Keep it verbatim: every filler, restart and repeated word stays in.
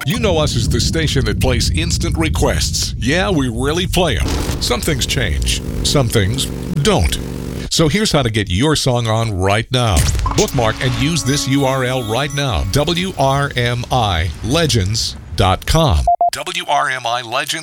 You know us as the station that plays instant requests. Yeah, we really play them. Some things change. Some things don't. So here's how to get your song on right now. Bookmark and use this U R L right now. W R M I legends dot com. W R M I Legends.